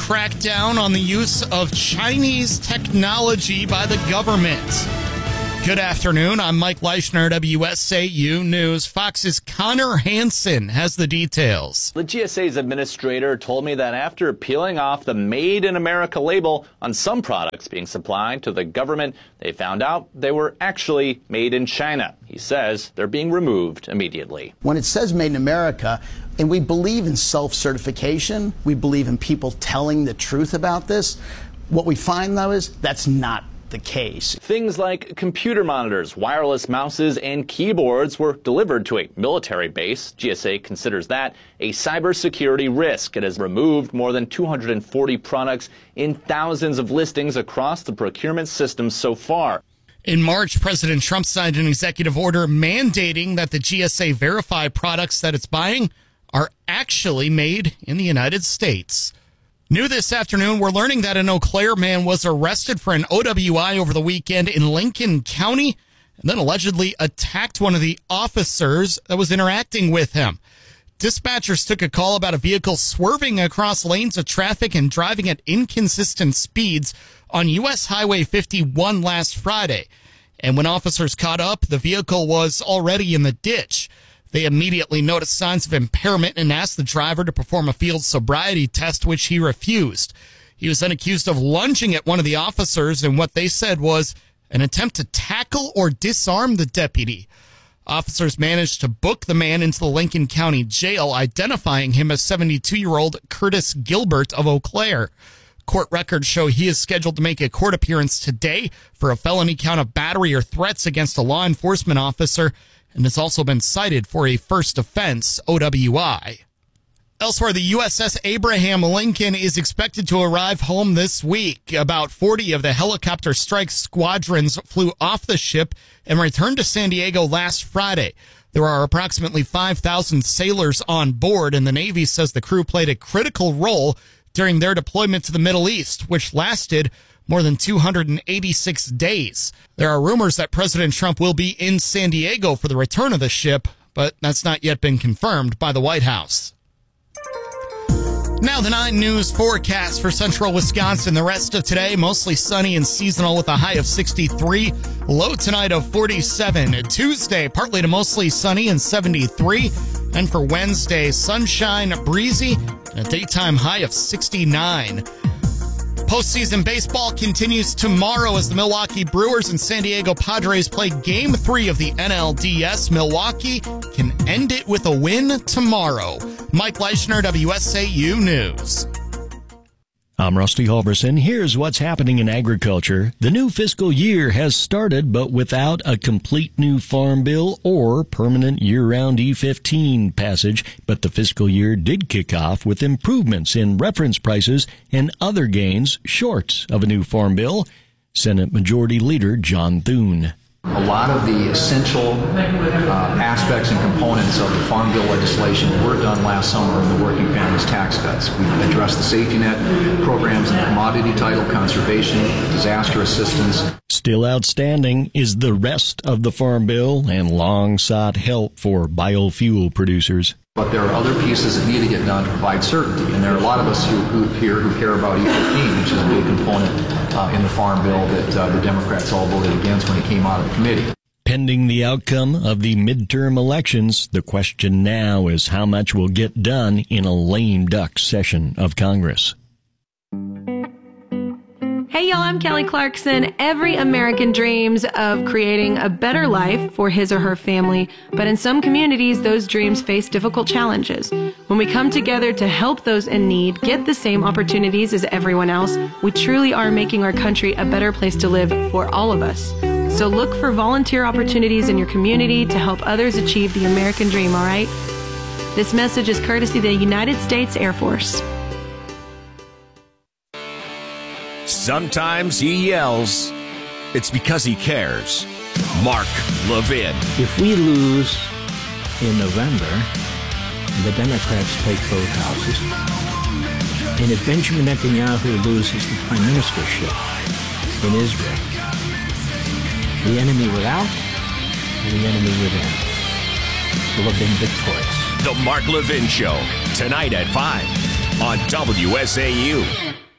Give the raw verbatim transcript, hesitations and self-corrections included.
crack down on the use of Chinese technology by the government. Good afternoon. I'm Mike Leischner, W S A U News. Fox's Connor Hansen has the details. The G S A's administrator told me that after peeling off the Made in America label on some products being supplied to the government, they found out they were actually made in China. He says they're being removed immediately. When it says Made in America, and we believe in self-certification, we believe in people telling the truth about this, what we find, though, is that's not the case. Things like computer monitors, wireless mouses, and keyboards were delivered to a military base. G S A considers that a cybersecurity risk. It has removed more than two hundred forty products in thousands of listings across the procurement system so far. In March, President Trump signed an executive order mandating that the G S A verify products that it's buying are actually made in the United States. New this afternoon, we're learning that an Eau Claire man was arrested for an O W I over the weekend in Lincoln County and then allegedly attacked one of the officers that was interacting with him. Dispatchers took a call about a vehicle swerving across lanes of traffic and driving at inconsistent speeds on U S Highway fifty-one last Friday. And when officers caught up, the vehicle was already in the ditch. They immediately noticed signs of impairment and asked the driver to perform a field sobriety test, which he refused. He was then accused of lunging at one of the officers in what they said was an attempt to tackle or disarm the deputy. Officers managed to book the man into the Lincoln County Jail, identifying him as seventy-two-year-old Curtis Gilbert of Eau Claire. Court records show he is scheduled to make a court appearance today for a felony count of battery or threats against a law enforcement officer, and has also been cited for a first offense O W I. Elsewhere, the U S S Abraham Lincoln is expected to arrive home this week. About forty of the helicopter strike squadrons flew off the ship and returned to San Diego last Friday. There are approximately five thousand sailors on board, and the Navy says the crew played a critical role during their deployment to the Middle East, which lasted more than two hundred eighty-six days. There are rumors that President Trump will be in San Diego for the return of the ship, but that's not yet been confirmed by the White House. Now the nine News forecast for central Wisconsin. The rest of today, mostly sunny and seasonal with a high of sixty-three. Low tonight of forty-seven. Tuesday, partly to mostly sunny and seventy-three. And for Wednesday, sunshine, breezy, and a daytime high of sixty-nine. Postseason baseball continues tomorrow as the Milwaukee Brewers and San Diego Padres play Game three of the N L D S. Milwaukee can end it with a win tomorrow. Mike Leischner, W S A U News. I'm Rusty Halverson. Here's what's happening in agriculture. The new fiscal year has started, but without a complete new farm bill or permanent year-round E fifteen passage. But the fiscal year did kick off with improvements in reference prices and other gains short of a new farm bill. Senate Majority Leader John Thune. A lot of the essential uh, aspects and components of the Farm Bill legislation were done last summer in the Working Families Tax Cuts. We've addressed the safety net programs and commodity title conservation, disaster assistance. Still outstanding is the rest of the Farm Bill and long-sought help for biofuel producers. But there are other pieces that need to get done to provide certainty. And there are a lot of us who, who here who care about E fifteen, which is a big component uh, in the Farm Bill that uh, the Democrats all voted against when it came out of the committee. Pending the outcome of the midterm elections, the question now is how much will get done in a lame duck session of Congress. Hey y'all, I'm Kelly Clarkson. Every American dreams of creating a better life for his or her family, but in some communities, those dreams face difficult challenges. When we come together to help those in need get the same opportunities as everyone else, we truly are making our country a better place to live for all of us. So look for volunteer opportunities in your community to help others achieve the American dream, all right? This message is courtesy of the United States Air Force. Sometimes he yells. It's because he cares. Mark Levin. If we lose in November, the Democrats take both houses, and if Benjamin Netanyahu loses the prime ministership in Israel, the enemy without and the enemy within will have been victorious. The Mark Levin Show, tonight at five. on W S A U.